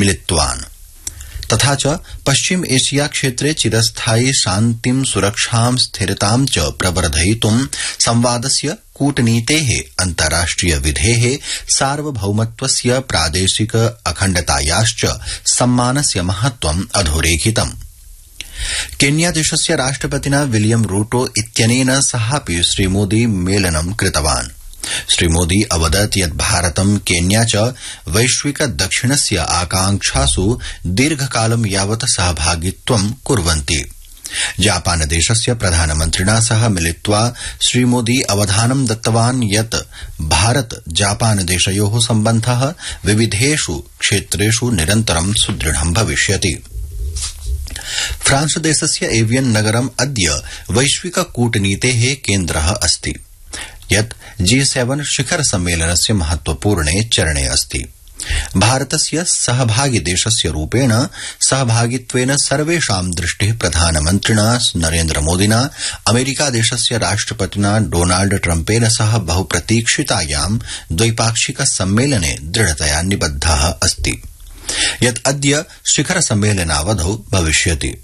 मिलितवान्। तथा च पश्चिम एशिया क्षेत्रे चिरस्थायी शान्तिं सुरक्षां स्थिरतां च प्रवर्धयितुं संवादस्य कूटनीतेः अन्ताराष्ट्रिय विधेः सार्वभौमत्वस्य प्रादेशिक अखण्डतायाश्च सम्मानस्य महत्वम् अधोरेखितम्। केन्यादेशस्य राष्ट्रपतिना विलियम रूटो इत्यनेन सहापि श्रीमोदी मेलनं कृतवान्। श्रीमोदी अवदत् यत् भारतं केन्या च वैश्विक दक्षिणस्य आकांक्षासु दीर्घकालं यावत् सहभागित्वं कुर्वन्ति। जापानदेशस्य प्रधानमन्त्रिणा सह मिलित्वा श्रीमोदी अवधानं दत्तवान् यत् भारत जापानदेशयोः सम्बन्धः विविधेषु क्षेत्रेषु निरन्तरं सुदृढं भविष्यति। फ्रांसदेशस्य एवियन नगरम् अद्य वैश्विक कूटनीतेः केन्द्रः अस्ति, यत् G7 शिखर सम्मेलनस्य महत्वपूर्णे चरणे अस्ति। भारतस्य सहभागी देशस्य रूपेण सहभागित्वेन सर्वेषां दृष्टिः प्रधानमन्त्रिणा नरेन्द्रमोदिना अमेरिकादेशस्य राष्ट्रपतिना डोनाल्ड ट्रम्पेन सह बहुप्रतीक्षितायां द्वैपाक्षिक सम्मेलने दृढतया निबद्धः अस्ति, यत् अद्य शिखर सम्मेलनावधौ भविष्यति।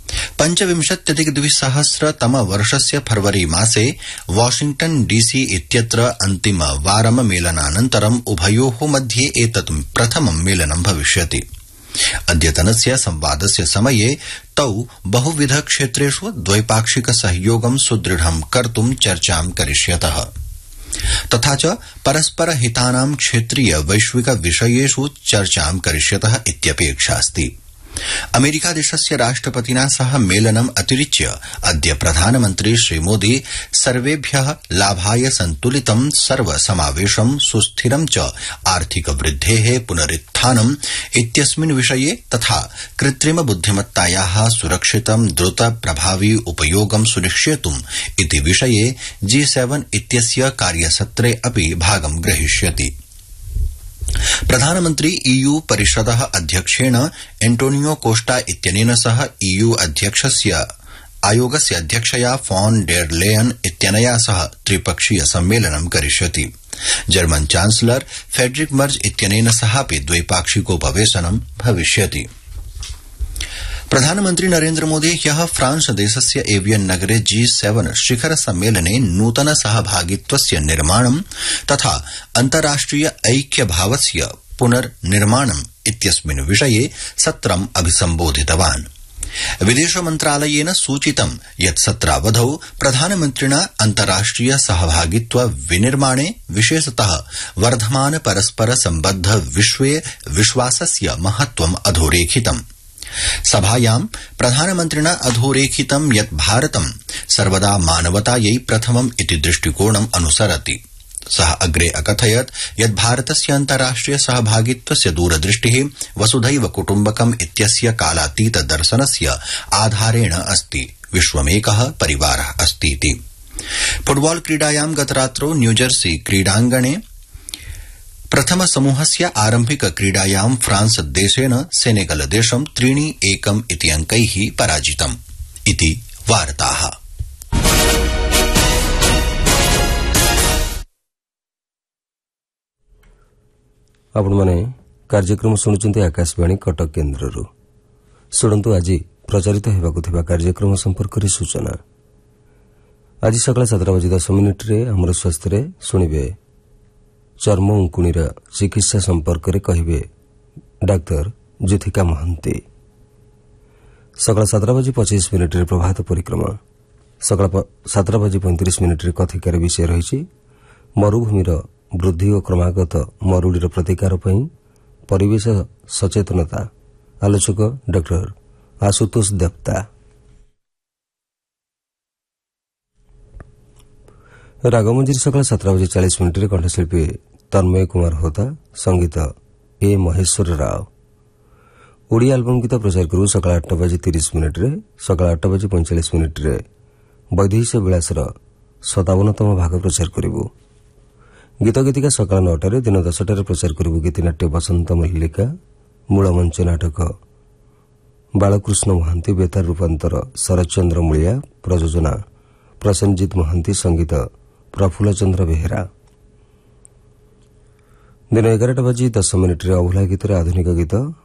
25,200 वर्षस्य फरवरी मासे वाशिंग्टन डीसी इत्यत्र अन्तिमवारं मेलनानन्तरम् उभयोः मध्ये एतत् प्रथमं मेलनं भविष्यति। अद्यतनस्य संवादस्य समये तौ बहुविध क्षेत्रेषु द्वैपाक्षिक सहयोगं सुदृढं कर्तुं चर्चां करिष्यतः, तथा च परस्पर हितानां क्षेत्रीय वैश्विक विषयेषु चर्चां करिष्यतः इत्यपेक्षा अस्ति। अमेरिकादेशस्य राष्ट्रपतिना सह मेलनम् अतिरिच्य अद्य प्रधानमन्त्री श्रीमोदी सर्वेभ्यः लाभाय सन्तुलितं सर्वसमावेशं सुस्थिरं च आर्थिक वृद्धेः पुनरुत्थानम् इत्यस्मिन् विषये तथा कृत्रिम बुद्धिमत्तायाः सुरक्षितं द्रुत प्रभावी उपयोगं सुनिश्चेतुम् इति विषये G7 इत्यस्य कार्यसत्रे अपि भागं ग्रहीष्यति। प्रधानमन्त्री EU परिषदः अध्यक्षेण एंटोनियो कोस्टा इत्यनेन सह EU अध्यक्षस्य आयोगस्य अध्यक्षया फॉन डेर लेयन इत्यनया सह त्रिपक्षीय सम्मेलनं करिष्यति। जर्मन चांसलर फेडरिक मर्ज इत्यनेन सहापि द्वैपाक्षिकोपवेशनं भविष्यति। प्रधानमन्त्री नरेन्द्र मोदी ह्यः फ्रांस देशस्य एवियन नगरे G7 शिखर सम्मेलने नूतन सहभागित्वस्य निर्माणं तथा अन्ताराष्ट्रिय ऐक्यभावस्य पुनर्निर्माणम् इत्यस्मिन् विषये सत्रम् अभिसम्बोधितवान्। विदेश मन्त्रालयेन सूचितं यत् सत्रावधौ प्रधानमन्त्रिणा अन्ताराष्ट्रिय सहभागित्व विनिर्माणे विशेषतः वर्धमान परस्पर सम्बद्ध विश्वे विश्वासस्य महत्वम् अधोरेखितम्। सभायां प्रधानमन्त्रिणा अधोरेखितं यत् भारतं सर्वदा मानवतायै प्रथमम् इति दृष्टिकोणम् अनुसरति। सः अग्रे अकथयत् यत् भारतस्य अन्ताराष्ट्रिय सहभागित्वस्य दूरदृष्टिः वसुधैव कुटुम्बकम् इत्यस्य कालातीत दर्शनस्य आधारेण अस्ति। विश्वमेकः परिवारः अस्तीति। फुटबॉल क्रीडायां गतरात्रौ न्यूजर्सी क्रीडाङ्गणे प्रथम समूहस्य आरम्भिक क्रीडायां फ्रांस देशेन सेनेगल देशं 3-1 इति अंकैः पराजितम् इति वार्ताः। आपणे कार्यक्रम शुणुचंती आकाशवाणी कटक केन्द्ररू। शुणु आज प्रचारित होगा कार्यक्रम संपर्क सूचना। आज सकाळ 7:10 आमर स्वास्थ्य शुणिबे चर्म उंकुणीर चिकित्सा संपर्क में कहिबे डाक्तर ज्योतिका महांती। सकाळ 7:25 प्रभात परिक्रमा। सकाळ 7:35 कथिकार विषय रही मरुभूमिर वृद्धि और क्रमागत मरुड़ीर प्रतिकार पई परिवेश सचेतनता। आलोचक डाक्टर आशुतोष देवता। रागमंजरी सकाळ 7:40 कंठशिल्पी तन्मय कुमार होता, संगीत ए महेश्वर राव। ओडिया आल्बम गीत प्रचार करू सकाळ 8:30 सकाळ 8:45 वैदेहिक विलासर 57तम भाग प्रचार करिबु। गीत गीतिका सकाळ 9 दिन 10 प्रचार करिबु। गीतिनाट्य बसंत मल्लिका, मूल मंच नाटक बालकृष्ण महांती, बेतार रूपांतर शरदचंद्र मुळिया, प्रयोजना प्रसन्नजीत महांती, संगीत प्रफुल्ल चंद्र बेहेरा। दिन 11:10 अभुला गीत आधुनिक गीत